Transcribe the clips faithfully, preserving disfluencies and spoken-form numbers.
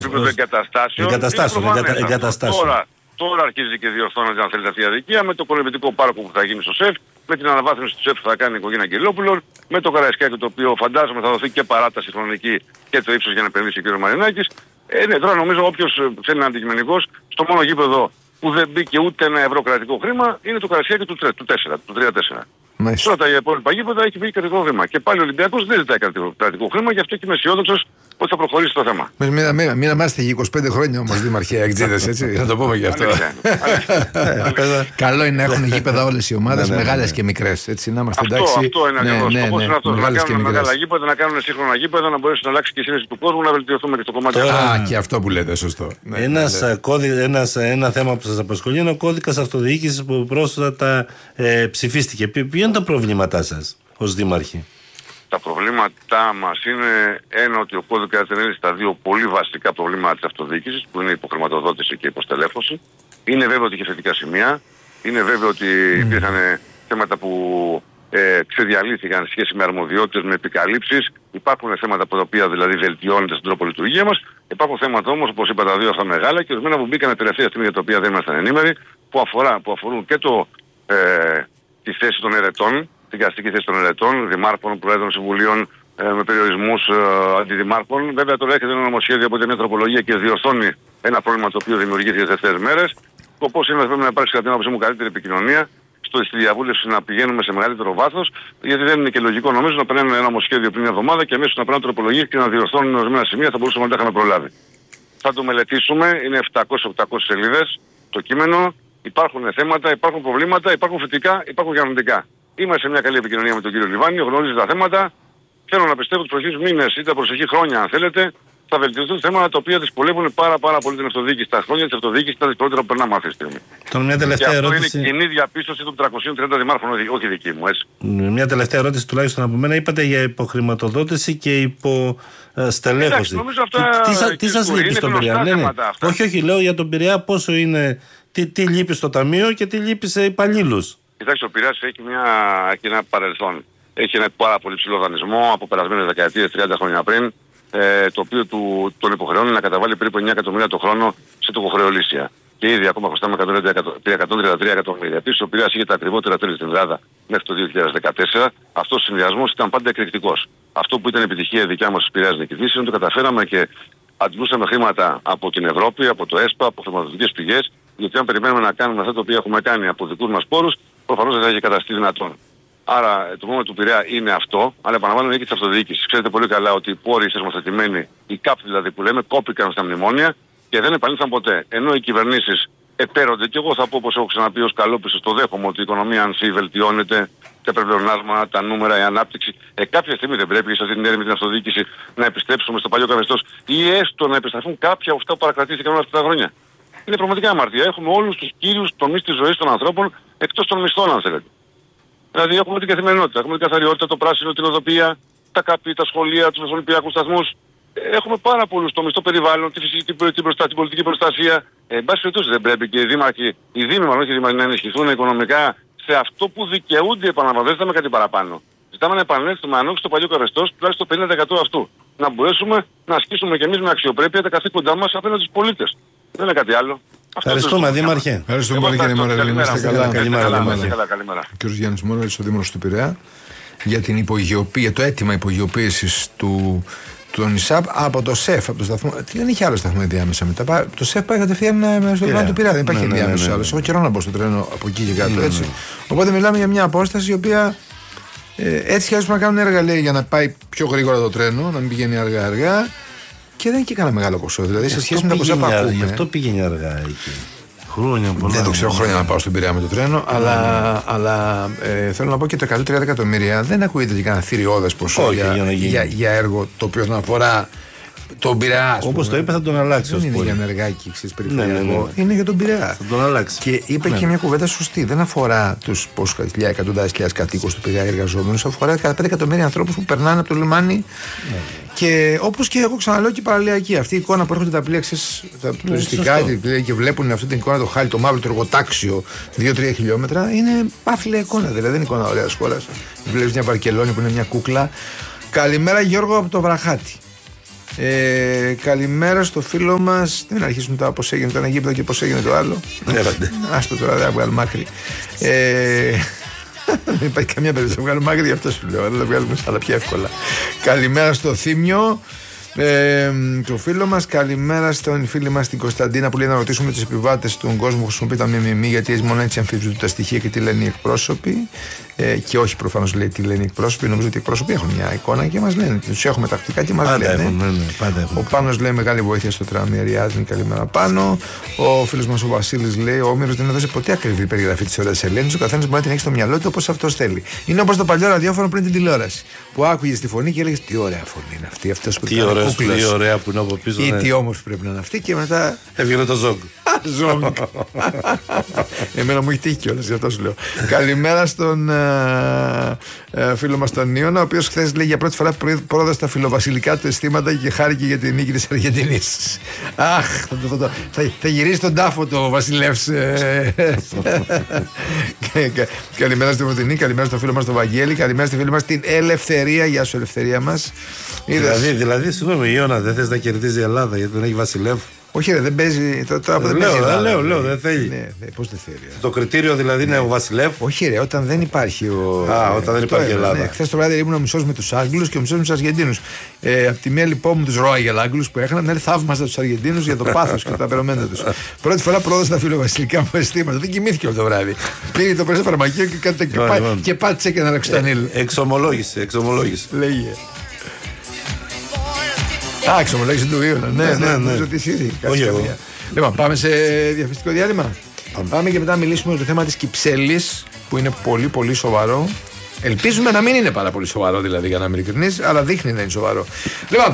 επίπεδο εγκαταστάσεων. Τώρα, τώρα αρχίζει και διορθώνεται αν θέλετε αυτή η αδικία με το κολυμπητικό πάρκο που θα γίνει στο ΣΕΦ, με την αναβάθμιση του ΣΕΦ που θα κάνει η οικογένεια Αγγελόπουλων, με το Καραϊσκάκι το οποίο φαντάζομαι θα δοθεί και παράταση χρονική και το ύψος για να επενδύσει ο κ. Μαρινάκης. Ε, ναι, τώρα νομίζω όποιος θέλει να είναι αντικειμενικός, στο μόνο γήπεδο που δεν μπήκε ούτε ένα ευρώ κρατικό χρήμα είναι το Καραϊσκάκι του, του τέσσερα, του τρία τέσσερα. Τώρα τα υπόλοιπα γήπεδα έχει βγει κρατικό χρήμα. Και πάλι ο Ολυμπιακός δεν ζητάει κρατικό χρήμα, γι' αυτό και είμαι αισιόδοξος ότι θα προχωρήσει το θέμα. Μην αμάστε για είκοσι πέντε χρόνια όμως δήμαρχε Αγτζίδες, έτσι. Θα το πούμε γι' αυτό. Καλό είναι να έχουν γήπεδα όλες οι ομάδες, μεγάλες και μικρές. Έτσι, να είμαστε εντάξει. Αυτό είναι ακριβώς. Όπως είναι αυτό. Να κάνουν μεγάλα γήπεδα, να κάνουν σύγχρονα γήπεδα, να μπορέσει να αλλάξει και η σύνδεση του κόσμου, να βελτιωθούμε και στο κομμάτι αυτό. Α, και αυτό που λέτε, σωστό. Ένα θέμα που σας απασχολεί είναι ο κώδικας αυτοδιοίκησης που πρόσφατα ψηφίστηκε. Ποιο είναι τα προβλήματά σας ως δήμαρχοι? Τα προβλήματά μας είναι ένα ότι ο κώδικας δεν στα δύο πολύ βασικά προβλήματα της αυτοδιοίκησης που είναι η υποχρηματοδότηση και η υποστελέχωση. Είναι βέβαιο ότι είχε θετικά σημεία. Είναι βέβαιο ότι mm. υπήρχαν θέματα που ε, ξεδιαλύθηκαν σε σχέση με αρμοδιότητες, με επικαλύψεις. Υπάρχουν θέματα από τα οποία δηλαδή βελτιώνεται στον τρόπο λειτουργία μας. Υπάρχουν θέματα όμως, όπως είπα, τα δύο αυτά μεγάλα και ορισμένα που μπήκαν τελευταία στιγμή για τα οποία δεν ήμασταν ενήμεροι, που, αφορά, που αφορούν και το, ε, τη θέση των ερετών, την καστική θέση των ερετών, δημάρχων, προέδρων συμβουλίων ε, με περιορισμούς ε, αντιδημάρχων. Βέβαια τώρα έρχεται ένα νομοσχέδιο από μια τροπολογία και διορθώνει ένα πρόβλημα το οποίο δημιουργήθηκε τις τελευταίες μέρες. Σκοπός είναι πρέπει να υπάρξει κατά την άποψή μου καλύτερη επικοινωνία, στο, στη διαβούλευση να πηγαίνουμε σε μεγαλύτερο βάθος, γιατί δεν είναι και λογικό νομίζω να παίρνουμε ένα νομοσχέδιο πριν μια εβδομάδα και αμέσως να παίρνουν τροπολογίες και να διορθώνουν ορισμένα σημεία, θα μπορούσαμε να τα είχαμε προλάβει. Θα το μελετήσουμε, είναι επτακόσιες με οκτακόσιες σελίδες το κείμενο, υπάρχουν θέματα, υπάρχουν προβλήματα, υπάρχουν θετικά, υπάρχουν και αρνητικά. Είμαστε σε μια καλή επικοινωνία με τον κύριο Λιβάνη, γνωρίζει τα θέματα. Θέλω να πιστεύω ότι τους προσεχείς μήνες ή τα προσεχή χρόνια, αν θέλετε, θα βελτιωθούν θέματα τα οποία δυσκολεύουν πάρα, πάρα πολύ την αυτοδιοίκηση. Τα χρόνια της αυτοδιοίκησης τα δυσκολότερα που περνάμε αυτή τη στιγμή. Τώρα μια τελευταία και ερώτηση. Αυτό είναι κοινή διαπίστωση των τριακοσίων τριάντα δημάρχων, όχι δική μου, έτσι. Μια τελευταία ερώτηση τουλάχιστον από μένα. Είπατε για υποχρηματοδότηση και υποστελέχωση. Τι, τι σας λείπει στον Πειραιά? Ναι, ναι. Όχι, όχι, λέω για τον Πειραιά πόσο είναι, τι, τι λείπει στο ταμείο και τι λείπει σε υπαλλήλους. Κοιτάξτε, ο Πειραιάς έχει, μια, έχει ένα παρελθόν. Έχει ένα πάρα πολύ ψηλό δανεισμό από περασμένες δεκαετίες, τριάντα χρόνια πριν, ε, το οποίο του, τον υποχρεώνει να καταβάλει περίπου εννέα εκατομμύρια το χρόνο σε τοκοχρεωλήσια. Και ήδη ακόμα χρωστάμε εκατόν τριάντα τρία εκατομμύρια. Επίσης, ο Πειραιάς είχε τα ακριβότερα τέλη στην Ελλάδα μέχρι το δύο χιλιάδες δεκατέσσερα. Αυτός ο συνδυασμός ήταν πάντα εκρηκτικός. Αυτό που ήταν επιτυχία δικιά μας στους Πειραιάς νικητής είναι ότι καταφέραμε και αντλούσαμε χρήματα από την Ευρώπη, από το ΕΣΠΑ, από χρηματοδοτικές πηγές. Γιατί αν περιμένουμε να κάνουμε αυτά τα οποία έχουμε κάνει από δικούς μας πόρους, προφανώς δεν θα είχε καταστεί δυνατόν. Άρα το πρόβλημα του Πειραιά είναι αυτό, αλλά επαναλαμβάνω είναι και της αυτοδιοίκησης. Ξέρετε πολύ καλά ότι οι πόροι θεσμοθετημένοι, οι ΚΑΠ δηλαδή που λέμε, κόπηκαν στα μνημόνια και δεν επανήλθαν ποτέ. Ενώ οι κυβερνήσεις επέρονται, και εγώ θα πω όπως έχω ξαναπεί ως καλόπιστος, το δέχομαι ότι η οικονομία αν σύ βελτιώνεται, τα πλεονάσματα, τα νούμερα, η ανάπτυξη. Ε, κάποια στιγμή δεν πρέπει σε αυτή την έρευνα την αυτοδιοίκηση να επιστρέψουμε στο παλιό καθεστώς ή έστω να επιστραφούν κάποια από αυτά που παρακρατήθηκαν όλα αυτά τα χρόνια. Είναι πραγματικά αμαρτία. Έχουμε όλους τους κύριους τομείς της ζωής των ανθρώπων εκτός των μισθών, αν θέλετε. Δηλαδή έχουμε την καθημερινότητα, έχουμε την καθαριότητα, το πράσινο, την οδοποιία, τα καπί, τα σχολεία, τους ολυμπιακούς σταθμούς. Έχουμε πάρα πολλούς τομείς, το περιβάλλον, τη φυσική, την, την, την, την πολιτική προστασία. Ε, εν πάση περιπτώσει δεν πρέπει και οι δήμαρχοι, οι δήμοι μάλλον και οι δήμαρχοι να ενισχυθούν οικονομικά σε αυτό που δικαιούνται, επαναλαμβάνω, δεν ζητάμε κάτι παραπάνω. Ζητάμε να επανέλθουμε αν όχι στο παλιό καθεστώς, τουλάχιστον το πενήντα τοις εκατό αυτού. Να μπορέσουμε να ασκήσουμε κι εμείς με αξιοπρέπεια τα καθήκοντά μας απέναντι στους πολίτες. Δεν είναι κάτι άλλο. Ευχαριστούμε, Δήμαρχε. Ευχαριστούμε πολύ, κύριε Μορέλη. Να είστε καλά. Καλημέρα. Ο κ. Γιάννης Μορέλης, ο Δήμαρχος του Πειραιά, για την υπογειοποίηση, το αίτημα υπογειοποίησης του, του ΙΣΑΠ από το ΣΕΦ, από το σταθμό. Τι δεν είχε άλλο σταθμό ενδιάμεσα μετά. Το ΣΕΦ πάει κατευθείαν στο τρένο του Πειραιά. Δεν υπάρχει ενδιάμεσο άλλο. Έχω καιρό να μπω στο τρένο από εκεί και κάτω. Έτσι. Οπότε μιλάμε για μια απόσταση η οποία έτσι κι αλλιώς πρέπει να κάνουν έργα, λέει, για να πάει πιο γρήγορα το τρένο, να μην πηγαίνει αργά-αργά. Και δεν είναι και κανένα μεγάλο ποσό. Δηλαδή σε σχέση με τα ποσά που ακούμε. Γι' αυτό πήγαινε αργά εκεί. Χρόνια πολλά. Δεν το ξέρω χρόνια να πάω στον Πειραιά με το τρένο, mm. αλλά, αλλά ε, θέλω να πω και τα εκατόν τριάντα εκατομμύρια δεν ακούγεται και κανένα θηριώδες ποσό oh, για, για, για, για έργο το οποίο να αφορά τον Πειραιά. Όπως το είπε, θα τον αλλάξει. Δεν είναι για νεργάκι, ξέρεις, περιφερειακό. Ναι, ναι, ναι. Είναι για τον Πειραιά. Θα τον αλλάξει. Και είπε ναι. και μια κουβέντα σωστή. Δεν αφορά τους εκατοντάδες χιλιάδες κατοίκους του Πειραιά εργαζόμενους, αφορά δεκαπέντε εκατομμύρια ανθρώπους που περνάνε από το λιμάνι. Ναι. Και όπως και εγώ ξαναλέω και η παραλιακή, αυτή η εικόνα που έρχονται τα πλοία, τα τουριστικά και βλέπουν αυτή την εικόνα, το χάλι, το μαύρο, το εργοτάξιο δύο τρία χιλιόμετρα, είναι πάθλια εικόνα. Δηλαδή δεν είναι εικόνα ωραίας χώρας. Βλέπεις μια Βαρκελόνη που είναι μια κούκλα. Καλημέρα, Γιώργο, από το Βραχάτι. Ε, καλημέρα στο φίλο μας. Δεν αρχίσουν τώρα πώς έγινε το ένα γήπεδο και πώς έγινε το άλλο. Άστο τώρα, δεν θα βγάλουμε άκρη. Ε, δεν υπάρχει καμία περίπτωση να βγάλουμε άκρη, γι' αυτό σου λέω. Δεν θα βγάλουμε άλλα πιο εύκολα. Καλημέρα στο Θήμιο. Ε, το φίλο μας, καλημέρα στον φίλη μας την Κωνσταντίνα που λέει να ρωτήσουμε τους επιβάτες στον κόσμο που χρησιμοποιεί τα ΜΜΜ γιατί μόνο έτσι αμφισβητούν τα στοιχεία και τι λένε οι εκπρόσωποι. Ε, και όχι προφανώς λέει τι λένε οι εκπρόσωποι. Νομίζω ότι οι εκπρόσωποι έχουν μια εικόνα και μας λένε. Τους έχουμε τακτικά και μας πάντα λένε. Έχουν, ναι, ναι, πάντα έχουν. Ο Πάνος λέει μεγάλη βοήθεια στο τραμ Ριάδνη, καλημέρα πάνω. Ο φίλος μας ο Βασίλης λέει: ο Όμηρος δεν έδωσε ποτέ ακριβή περιγραφή της ώρας Ελένης. Ο καθένας μπορεί να την έχει στο μυαλό του όπως αυτός θέλει. Είναι όπως το παλιό ραδιόφωνο πριν την τηλεόραση. Που άκουγε τη φωνή και έλεγε: τι ωραία φωνή είναι αυτή. Αυτός που τι ωραίος, τι ωραία που είναι από πίσω. Ή τι όμορφη πρέπει να είναι αυτή και μετά. Έβγαινε το ζόγκ. Ζόγκ. Εμένα μου έχει τύχει κιόλας, γι' αυτό σου λέω. Καλημέρα στον uh, φίλο μας τον Νίωνα, ο οποίος χθες λέει για πρώτη φορά πρόδωσε τα φιλοβασιλικά του αισθήματα και χάρηκε για την νίκη της Αργεντινής. Αχ, θα, θα, θα, θα, θα γυρίσει τον τάφο το βασιλεύς. Καλημέρα στην Πρωτινή, καλημέρα στο φίλο μας τον Βαγγέλη, καλημέρα στη φίλη μας την Ελευθερία. Γεια σου, Ελευθερία μας. Δηλαδή, δηλαδή συγγνώμη, Ιώνα, δεν θες να κερδίζει η Ελλάδα γιατί δεν έχει βασιλεύ. Όχι, ρε, δεν παίζει. Το, το, δεν λέω, παίζει λέω, λέω, δεν θέλει. Ναι, ναι, πώς δεν θέλει. Το κριτήριο δηλαδή είναι ο βασιλεύ. Όχι, ρε, όταν δεν υπάρχει ο. Α, όταν δεν υπάρχει η Ελλάδα. Ναι, χθες το βράδυ ήμουν ο μισός με τους Άγγλους και ο μισός με τους Αργεντίνους. Ε, απ' τη μία λοιπόν με τους Royal Άγγλους που έχαναν, ναι, θαύμαζα τους Αργεντίνους για το πάθος και τα περωμένα τους. Πρώτη φορά πρόδωσε τα φιλοβασιλικά μου αισθήματα. Δεν κοιμήθηκε όλο το βράδυ. Πήγε το πρέσβο φαρμακείο και, και πάτησε και ένα ρεξτανίλ. Εξομολόγησε, εξομολόγησε. Λέγε. Α, εξομολόγηση του Ιωνα. Ναι, ναι, ναι. Νομίζω ότι εσύ. Όχι εγώ. Λοιπόν, πάμε σε διαφημιστικό διάλειμμα. Πάμε. πάμε και μετά να μιλήσουμε για το θέμα της Κυψέλης που είναι πολύ πολύ σοβαρό. Ελπίζουμε να μην είναι πάρα πολύ σοβαρό δηλαδή για να είμαι ειλικρινής, αλλά δείχνει να είναι σοβαρό. Λοιπόν,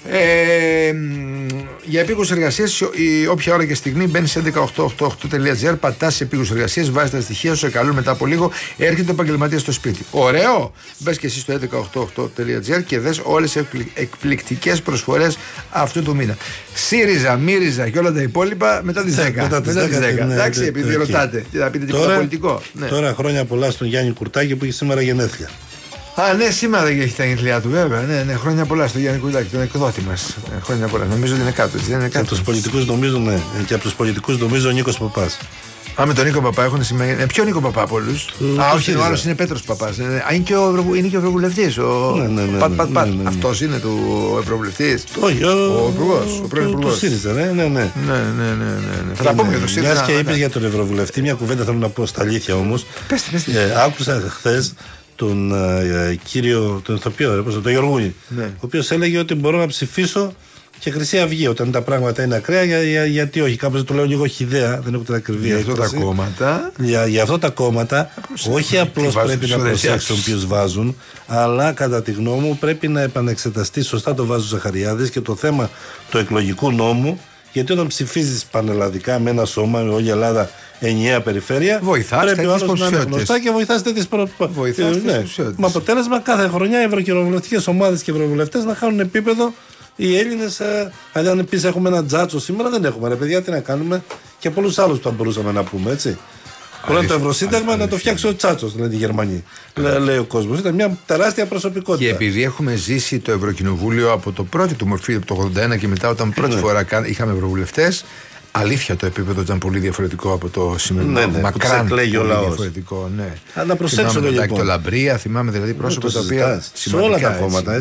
ε, για επίκους εργασίες, όποια ώρα και στιγμή μπαίνει σε έντεκα οχτώ ογδόντα οκτώ τελεία τζι άρ, πατάς σε επίκους εργασίες, βάζεις τα στοιχεία σου, καλούν μετά από λίγο, έρχεται ο επαγγελματίας στο σπίτι. Ωραίο! Μπες και εσύ στο έντεκα οχτώ ογδόντα τελεία τζι άρ και δες όλες τις εκπληκτικές προσφορές αυτού του μήνα. ΣΥΡΙΖΑ, ΜΥΡΙΖΑ και όλα τα υπόλοιπα μετά τις δέκα. Μετά τις δέκα. Εντάξει, επειδή ρωτάτε. Και θα πείτε τίποτα πολιτικό. Τώρα χρόνια πολλά στον Γιάννη Κουρτάκη που έχει σήμερα γενέθλια. Α, ναι, σήμερα δεν έχει τα γενέθλιά του, βέβαια. Ναι, ναι, χρόνια πολλά στο Γιάννη Κουρτάκη, τον εκδότη μας. Ε, χρόνια πολλά. Νομίζω ότι είναι κάτω. Δεν είναι κάτω. Από τους πολιτικούς νομίζω, ναι. Και από τους πολιτικούς νομίζω ο Νίκος Παπάς. Α, με τον Νίκο Παπά έχουν σημαίνει. Ε, ποιο Νίκο Παπά από όλους? Α, όχι, ο άλλος είναι Πέτρος Παπάς. Ε, α, είναι και ο, Ευρω... είναι και ο Ευρωβουλευτής. Ο... Ναι, ναι, ναι, πατ, πατ, πατ. Ναι, ναι, ναι. Αυτός είναι του Ευρωβουλευτής. Όχι, ο, ο Υπουργός. Ο πρώην Υπουργός. Του ΣΥΡΙΖΑ, ναι, ναι, ναι. Ναι, ναι, ναι, ναι. Θα τα πούμε για το ΣΥΡΙΖΑ. Μιας και είπες για τον Ευρωβουλευτή, μια κουβέντα θέλω να πω στα αλήθεια όμως. Πες, πες. Άκουσα χθες τον uh, κύριο, τον ηθοποιό, ρε, τον Γεωργούνη, ναι. Ο οποίος έλεγε ότι μπορώ να ψηφίσω και Χρυσή Αυγή όταν τα πράγματα είναι ακραία, για, για, γιατί όχι. Κάπως το λέω λίγο χιδέα, δεν έχω την ακριβή για αυτά τα κόμματα. Για, για αυτά τα κόμματα, όχι απλώς πρέπει να προσέξουν ποιους βάζουν, αλλά κατά τη γνώμη μου πρέπει να επανεξεταστεί σωστά το βάζει ο Ζαχαριάδης και το θέμα του εκλογικού νόμου. Γιατί όταν ψηφίζεις πανελλαδικά με ένα σώμα, με όλη η Ελλάδα ενιαία περιφέρεια, βοηθάς πρέπει ο άλλος να είναι γνωστά και βοηθάς τέτοιες προϋποθέσεις. Ναι. Με αποτέλεσμα κάθε χρονιά οι ευρωκοινοβουλευτικές ομάδες και ευρωβουλευτές να χάνουν επίπεδο οι Έλληνες. Δηλαδή, αν επίσης έχουμε ένα τζάτσο σήμερα, δεν έχουμε. Ρε παιδιά, τι να κάνουμε και πολλούς άλλους που θα μπορούσαμε να πούμε, έτσι. Πρώτα το Ευρωσύνταγμα να το φτιάξει ο Τσάτσος, λένε οι Γερμανοί. Λέ, λέει ο κόσμος. Ήταν μια τεράστια προσωπικότητα. Και επειδή έχουμε ζήσει το Ευρωκοινοβούλιο από το πρώτο του μορφή, από το ογδόντα ένα και μετά, όταν πρώτη ναι. φορά είχαμε ευρωβουλευτές, αλήθεια το επίπεδο ήταν πολύ διαφορετικό από το σημερινό. Ναι, ναι, μακράν πολύ διαφορετικό. Ναι. Αλλά να προσέξουμε λοιπόν. Το Λαμπρία, θυμάμαι δηλαδή πρόσωπα τα οποία. Σε όλα τα κόμματα.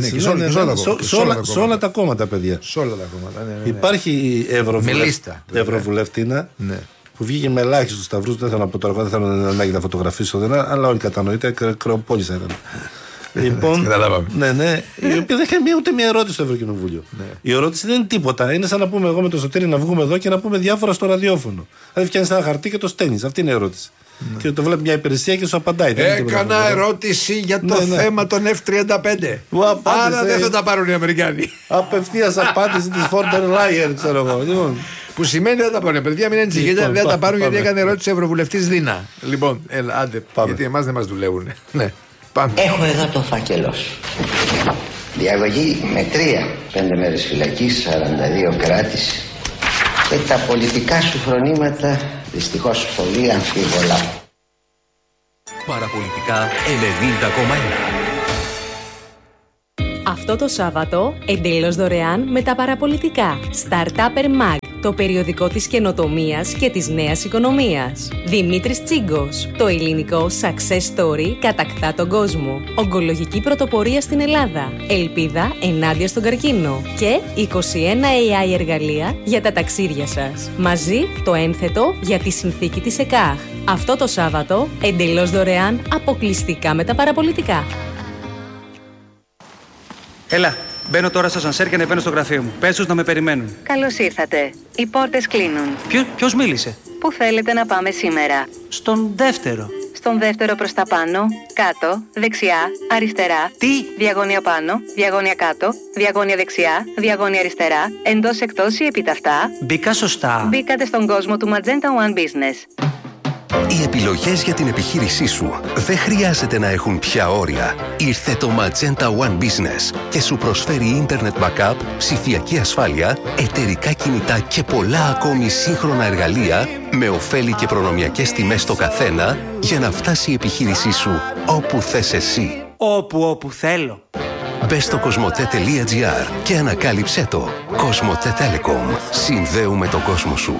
Σε όλα τα κόμματα, παιδιά. Σε όλα τα κόμματα. Υπάρχει η Ευρωβουλευτήνα. Που βγήκε με ελάχιστους σταυρούς, δεν θέλω να πω τώρα, δεν θέλω να τα φωτογραφίσω, δεν, αλλά όλοι κατανοείτε, κρεοπόλησα ήταν. Λοιπόν, ναι, ναι, η οποία δεν είχε ούτε μια ερώτηση στο Ευρωκοινοβούλιο. Ναι. Η ερώτηση δεν είναι τίποτα. Είναι σαν να πούμε εγώ με το Σωτήρη να βγούμε εδώ και να πούμε διάφορα στο ραδιόφωνο. Δηλαδή φτιάχνεις ένα χαρτί και το στέλνεις. Αυτή είναι η ερώτηση. Ναι. Και το βλέπει μια υπηρεσία και σου απαντάει. Έκανα ερώτηση για το ναι, ναι. θέμα των εφ τριάντα πέντε. Άρα δεν θα τα πάρουν οι Αμερικάνοι. Απευθείας απάντηση της Φόρντερ Λάιερ, ξέρω εγώ. Που σημαίνει δεν θα τα πάρουν. Παιδιά, μην ανησυχείτε, δεν θα τα πάρουν γιατί έκανε ερώτηση ο Ευρωβουλευτής Δίνα. Λοιπόν, έλα, άντε, πάμε. Γιατί εμάς δεν μας δουλεύουν. Ναι, πάμε. Έχω εδώ το φάκελο σου. Διαγωγή με τρία. Πέντε μέρες φυλακή, σαράντα δύο κράτηση. Και τα πολιτικά σου φρονήματα δυστυχώς πολύ αμφίβολα. Παραπολιτικά ενενήντα κόμμα ένα. Αυτό το Σάββατο, εντελώς δωρεάν με τα παραπολιτικά. Startupper Mag, το περιοδικό της καινοτομίας και της νέας οικονομίας. Δημήτρης Τσίγκος, το ελληνικό success story κατακτά τον κόσμο. Ογκολογική πρωτοπορία στην Ελλάδα. Ελπίδα ενάντια στον καρκίνο. Και είκοσι ένα έι άι εργαλεία για τα ταξίδια σας. Μαζί το ένθετο για τη συνθήκη της ΕΚΑΧ. Αυτό το Σάββατο, εντελώς δωρεάν, αποκλειστικά με τα παραπολιτικά. Έλα, μπαίνω τώρα στο σανσέρ και ανεβαίνω στο γραφείο μου. Πες τους να με περιμένουν. Καλώς ήρθατε. Οι πόρτες κλείνουν. Ποιο, ποιος μίλησε? Πού θέλετε να πάμε σήμερα? Στον δεύτερο. Στον δεύτερο προς τα πάνω, κάτω, δεξιά, αριστερά. Τι? Διαγώνια πάνω, διαγώνια κάτω, διαγώνια δεξιά, διαγώνια αριστερά, εντός εκτός ή επίταυτα. Μπήκα σωστά. Μπήκατε στον κόσμο του Magenta One Business. Οι επιλογές για την επιχείρησή σου δεν χρειάζεται να έχουν πια όρια. Ήρθε το Magenta One Business και σου προσφέρει Internet Backup, ψηφιακή ασφάλεια, εταιρικά κινητά και πολλά ακόμη σύγχρονα εργαλεία με ωφέλη και προνομιακές τιμές στο καθένα για να φτάσει η επιχείρησή σου όπου θες εσύ. Όπου όπου θέλω. Μπες στο κοσμοτέ τελεία τζι άρ και ανακάλυψέ το. Κοσμοτέ Telecom. Συνδέουμε τον κόσμο σου.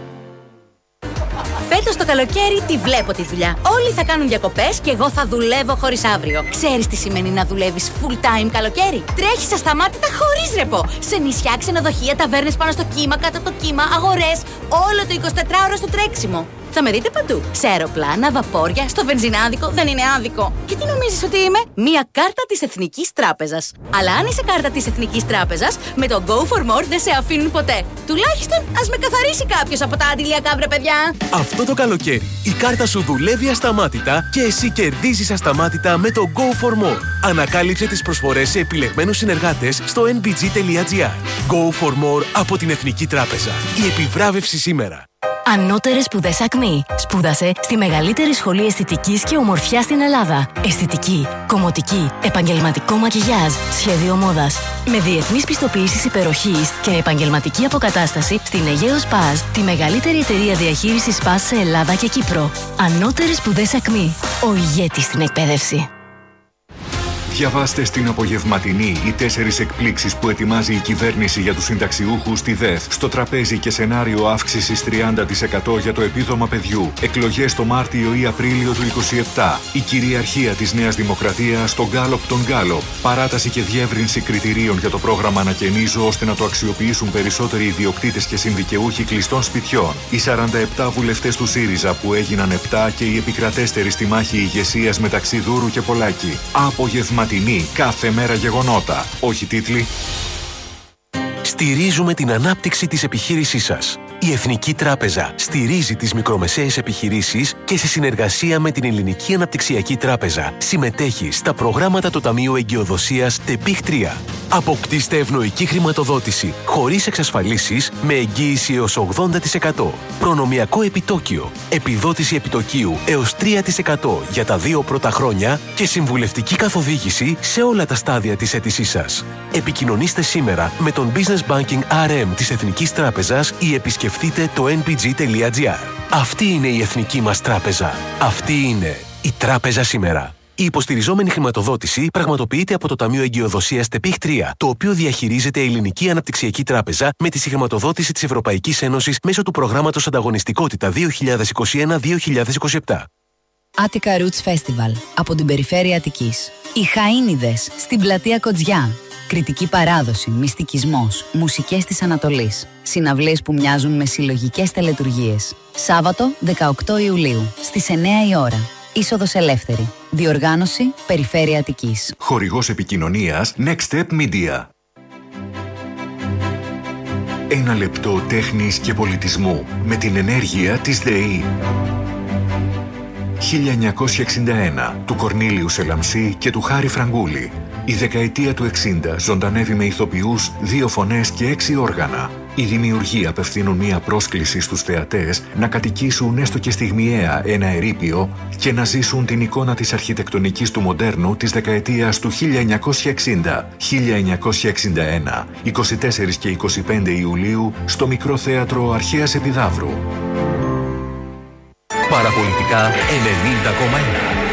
Φέτος το καλοκαίρι τη βλέπω τη δουλειά. Όλοι θα κάνουν διακοπές και εγώ θα δουλεύω χωρίς αύριο. Ξέρεις τι σημαίνει να δουλεύεις full time καλοκαίρι? Τρέχεις ασταμάτητα χωρίς ρεπό. Σε νησιά, ξενοδοχεία, ταβέρνες πάνω στο κύμα, κάτω από το κύμα, αγορές. Όλο το εικοσιτετράωρο στο τρέξιμο. Θα με δείτε παντού. Σε αεροπλάνα, βαπόρια, στο βενζινάδικο, δεν είναι άδικο. Και τι νομίζεις ότι είμαι? Μία κάρτα της Εθνικής Τράπεζας. Αλλά αν είσαι κάρτα της Εθνικής Τράπεζας, με το Go for More δεν σε αφήνουν ποτέ. Τουλάχιστον ας με καθαρίσει κάποιος από τα αντιλιακά, βρε παιδιά. Αυτό το καλοκαίρι η κάρτα σου δουλεύει ασταμάτητα και εσύ κερδίζεις ασταμάτητα με το Go for More. Ανακάλυψε τις προσφορές σε επιλεγμένους συνεργάτες στο εν μπι τζι τελεία τζι άρ. Go for More από την Εθνική Τράπεζα. Η επιβράβευση σήμερα. Ανώτερες σπουδές Ακμή. Σπούδασε στη μεγαλύτερη σχολή αισθητικής και ομορφιάς στην Ελλάδα. Αισθητική, κομμωτική, επαγγελματικό μακιγιάζ, σχέδιο μόδας. Με διεθνείς πιστοποιήσεις υπεροχής και επαγγελματική αποκατάσταση στην Αιγαίο Σπάζ, τη μεγαλύτερη εταιρεία διαχείρισης Σπάζ σε Ελλάδα και Κύπρο. Ανώτερες σπουδές Ακμή. Ο ηγέτης στην εκπαίδευση. Διαβάστε στην απογευματινή οι τέσσερις εκπλήξεις που ετοιμάζει η κυβέρνηση για τους συνταξιούχους στη ΔΕΘ. Στο τραπέζι και σενάριο αύξησης τριάντα τοις εκατό για το επίδομα παιδιού. Εκλογές το Μάρτιο ή Απρίλιο του είκοσι επτά. Η κυριαρχία της Νέας Δημοκρατίας στο γκάλοπ των γκάλοπ. Παράταση και διεύρυνση κριτηρίων για το πρόγραμμα Ανακαινίζω ώστε να το αξιοποιήσουν περισσότεροι ιδιοκτήτες και συνδικαιούχοι κλειστών σπιτιών. Οι σαράντα επτά βουλευτές του ΣΥΡΙΖΑ που έγιναν επτά και οι επικρατέστεροι στη μάχη ηγεσίας μεταξύ Δούρου και Πολάκη. Απογευματινή. Κάθε μέρα γεγονότα. Όχι τίτλοι. Στηρίζουμε την ανάπτυξη της επιχείρησής σας. Η Εθνική Τράπεζα στηρίζει τις μικρομεσαίες επιχειρήσεις και σε συνεργασία με την Ελληνική Αναπτυξιακή Τράπεζα συμμετέχει στα προγράμματα του Ταμείου Εγκυοδοσίας ΤΕΠΙΧ τρία. Αποκτήστε ευνοϊκή χρηματοδότηση χωρίς εξασφαλίσεις με εγγύηση έως ογδόντα τοις εκατό. Προνομιακό επιτόκιο, επιδότηση επιτοκίου έως τρία τοις εκατό για τα δύο πρώτα χρόνια και συμβουλευτική καθοδήγηση σε όλα τα στάδια της αίτησής σας. Επικοινωνήστε σήμερα με τον Business Banking αρ εμ της Εθνικής Τράπεζας ή επισκεφτείτε το εν μπι τζι τελεία τζι άρ. Αυτή είναι η εθνική μας τράπεζα. Αυτή είναι η τράπεζα σήμερα. Η υποστηριζόμενη χρηματοδότηση πραγματοποιείται από το Ταμείο Εγκυοδοσίας ΤΕΠΙΧ τρία, το οποίο διαχειρίζεται η Ελληνική Αναπτυξιακή Τράπεζα με τη συγχρηματοδότηση της Ευρωπαϊκής Ένωσης μέσω του προγράμματος Ανταγωνιστικότητα δύο χιλιάδες είκοσι ένα με δύο χιλιάδες είκοσι επτά. Attica Roots Festival από την περιφέρεια Αττικής. Οι Χαΐνιδες στην πλατεία Κοτζιά. Κριτική παράδοση, μυστικισμός, μουσικές της Ανατολής. Συναυλίες που μοιάζουν με συλλογικές τελετουργίες. Σάββατο δεκαοκτώ Ιουλίου στις εννιά η ώρα. Είσοδος ελεύθερη. Διοργάνωση Περιφέρεια Αττικής. Χορηγός επικοινωνίας Next Step Media. Ένα λεπτό τέχνης και πολιτισμού με την ενέργεια της ΔΕΗ. χίλια εννιακόσια εξήντα ένα του Κορνήλιου Σελαμσί και του Χάρη Φραγκούλη. Η δεκαετία του εξήντα ζωντανεύει με ηθοποιούς, δύο φωνές και έξι όργανα. Οι δημιουργοί απευθύνουν μία πρόσκληση στους θεατές να κατοικήσουν έστω και στιγμιαία ένα ερείπιο και να ζήσουν την εικόνα της αρχιτεκτονικής του μοντέρνου της δεκαετίας του χίλια εννιακόσια εξήντα με χίλια εννιακόσια εξήντα ένα, είκοσι τέσσερα και είκοσι πέντε Ιουλίου στο Μικρό Θέατρο Αρχαίας Επιδαύρου. Παραπολιτικά ενενήντα κόμμα ένα.